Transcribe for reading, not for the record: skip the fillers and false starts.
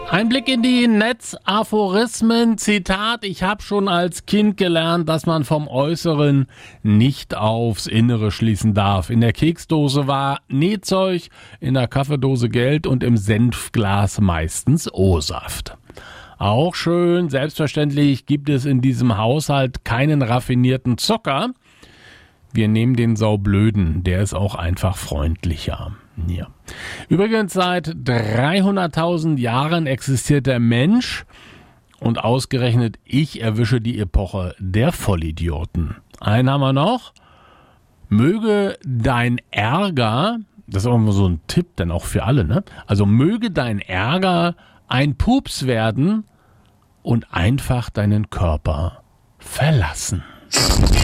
Ein Blick in die Netzaphorismen. Zitat: Ich habe schon als Kind gelernt, dass man vom Äußeren nicht aufs Innere schließen darf. In der Keksdose war Nähzeug, in der Kaffeedose Geld und im Senfglas meistens O-Saft. Auch schön, selbstverständlich gibt es in diesem Haushalt keinen raffinierten Zucker. Wir nehmen den Saublöden, der ist auch einfach freundlicher. Ja. Übrigens, seit 300.000 Jahren existiert der Mensch und ausgerechnet ich erwische die Epoche der Vollidioten. Einen haben wir noch. Möge dein Ärger, das ist auch immer so ein Tipp, denn auch für alle, ne? Also möge dein Ärger ein Pups werden und einfach deinen Körper verlassen.